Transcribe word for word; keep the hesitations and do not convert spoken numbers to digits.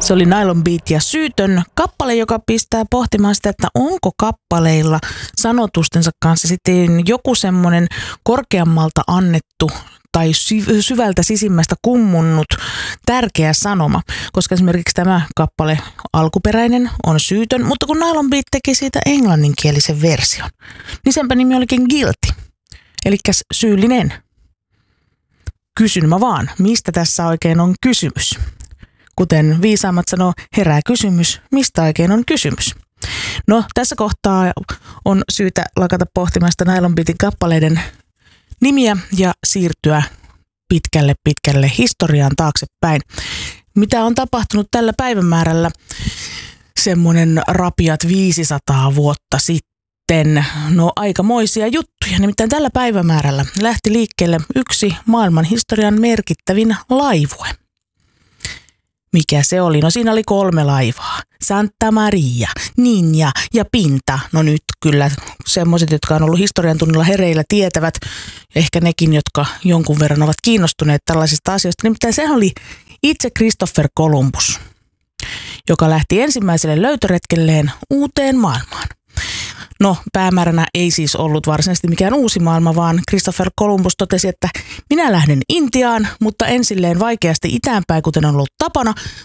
Se oli Nylon Beat ja Syytön kappale, joka pistää pohtimaan sitä, että onko kappaleilla sanotustensa kanssa sitten joku semmoinen korkeammalta annettu tai syvältä sisimmästä kummunnut tärkeä sanoma, koska esimerkiksi tämä kappale alkuperäinen on Syytön, mutta kun Nylon Beat teki siitä englanninkielisen version, niin senpä nimi olikin Guilty, eli syyllinen. Kysyn mä vaan, mistä tässä oikein on kysymys? Kuten viisaammat sanoo, herää kysymys, mistä oikein on kysymys? No, tässä kohtaa on syytä lakata pohtimaan sitä Nylon Beatin kappaleiden nimiä ja siirtyä pitkälle pitkälle historiaan taaksepäin. Mitä on tapahtunut tällä päivämäärällä semmoinen rapiat viisisataa vuotta sitten? No aikamoisia juttuja. Nimittäin tällä päivämäärällä lähti liikkeelle yksi maailman historian merkittävin laivue. Mikä se oli? No siinä oli kolme laivaa. Santa Maria, Ninja ja Pinta. No nyt kyllä semmoiset, jotka on ollut historian tunnilla hereillä, tietävät. Ehkä nekin, jotka jonkun verran ovat kiinnostuneet tällaisista asioista. Nimittäin se oli itse Christopher Columbus, joka lähti ensimmäiselle löytöretkelleen uuteen maailmaan. No, päämääränä ei siis ollut varsinaisesti mikään uusi maailma, vaan Christopher Columbus totesi, että minä lähden Intiaan, mutta en silleen vaikeasti itäänpäin, kuten on ollut tapana,